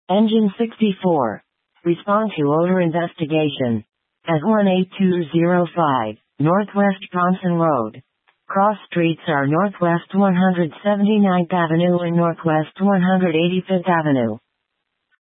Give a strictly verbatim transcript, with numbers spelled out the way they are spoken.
Engine sixty-four. Respond to odor investigation. At one eight two zero five, Northwest Bronson Road. Cross streets are Northwest one hundred seventy-ninth Avenue and Northwest one hundred eighty-fifth Avenue.